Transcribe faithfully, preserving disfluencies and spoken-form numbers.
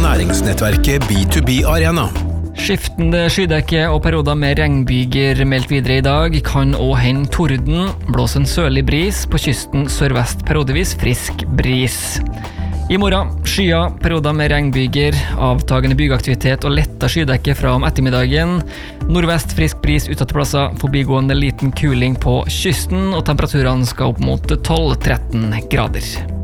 næringsnettverket B to B Arena. Skiftende skydekke og perioder med regnbyger meldt videre i dag. Kan også hende torden. Blås en sørlig bris. På kysten sørvest periodevis frisk bris. I morgen skyer, perioder med regnbyger, avtagende bygeaktivitet og letta skydekke fra om ettermiddagen. Nordvest frisk bris utsatte plasser, forbigående liten kuling på kysten, og temperaturene skal opp mot tolv til tretten grader.